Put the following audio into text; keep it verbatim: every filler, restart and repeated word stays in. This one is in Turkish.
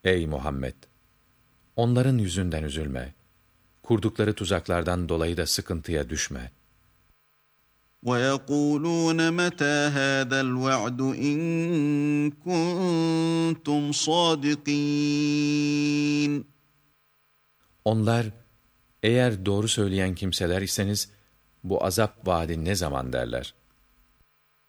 Ey Muhammed! Onların yüzünden üzülme. Kurdukları tuzaklardan dolayı da sıkıntıya düşme. وَيَقُولُونَ مَتَى هَذَا الْوَعْدُ إِن كُنتُمْ صَادِقِينَ. Onlar, eğer doğru söyleyen kimseler iseniz, bu azap vaadi ne zaman derler.